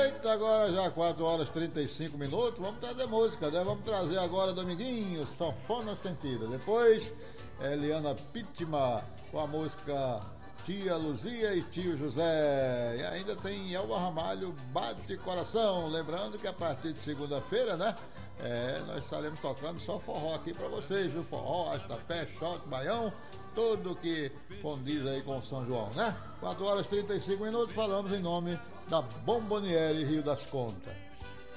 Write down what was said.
Eita, agora já 4 horas e 35 minutos. Vamos trazer música, né? Vamos trazer agora Dominguinho, Sanfona Sentida. Depois, Eliana Pitma com a música Tia Luzia e Tio José. E ainda tem Elba Ramalho, Bate Coração. Lembrando que a partir de segunda-feira, né? Nós estaremos tocando só forró aqui pra vocês, viu? Forró, arrastapé, choque, baião, tudo que condiz aí com São João, né? 4 horas e 35 minutos, falamos em nome da Bomboniere Rio das Contas.